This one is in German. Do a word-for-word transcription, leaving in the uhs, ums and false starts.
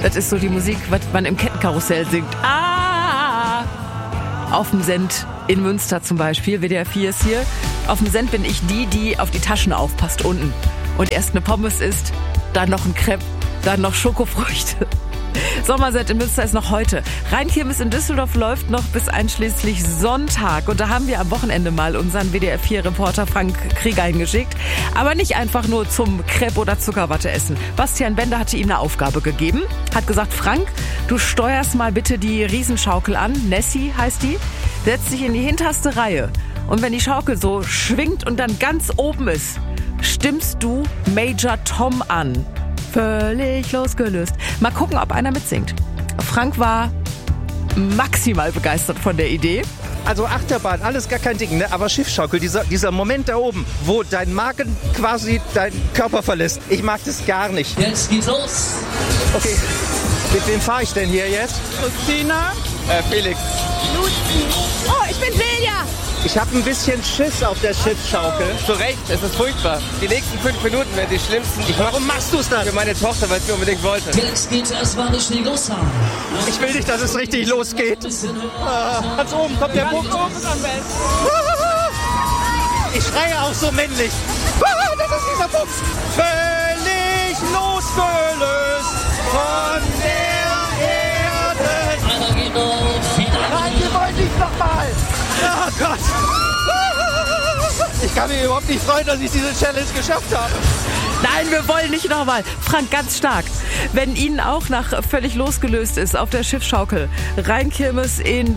Das ist so die Musik, was man im Kettenkarussell singt. Ah! Auf dem Send in Münster zum Beispiel, W D R vier ist hier. Auf dem Send bin ich die, die auf die Taschen aufpasst unten. Und erst eine Pommes isst, dann noch ein Crepe, dann noch Schokofrüchte. Sommersend in Münster ist noch heute. Rheinkirmes in Düsseldorf läuft noch bis einschließlich Sonntag. Und da haben wir am Wochenende mal unseren W D R vier Reporter Frank Krieger hingeschickt. Aber nicht einfach nur zum Crepe oder Zuckerwatte essen. Bastian Bender hatte ihm eine Aufgabe gegeben. Hat gesagt, Frank, du steuerst mal bitte die Riesenschaukel an. Nessie heißt die. Setz dich in die hinterste Reihe. Und wenn die Schaukel so schwingt und dann ganz oben ist, stimmst du Major Tom an. Völlig losgelöst. Mal gucken, ob einer mitsingt. Frank war maximal begeistert von der Idee. Also Achterbahn, alles gar kein Ding, ne? Aber Schiffschaukel, dieser, dieser Moment da oben, wo dein Magen quasi deinen Körper verlässt. Ich mag das gar nicht. Jetzt geht's los. Okay, mit wem fahre ich denn hier jetzt? Christina. Äh, Felix. Luzi. Oh, ich bin Silja. Ich habe ein bisschen Schiss auf der Schiffsschaukel. Zu Recht, es ist furchtbar. Die nächsten fünf Minuten werden die schlimmsten. Ich Warum machst du es dann? Für meine Tochter, weil ich mir unbedingt wollte. Jetzt geht's erstmal richtig los. Ich will nicht, dass es richtig losgeht. Ah, ganz oben kommt der Bums. Ich schreie auch so männlich. Ah, das ist dieser Bums. Völlig losgelöst von der Erde. Einer geht auf. Nein, wir wollen nicht nochmal. Oh Gott. Ich kann mich überhaupt nicht freuen, dass ich diese Challenge geschafft habe. Nein, wir wollen nicht nochmal. Frank, ganz stark. Wenn Ihnen auch nach völlig losgelöst ist auf der Schiffsschaukel, Rheinkirmes in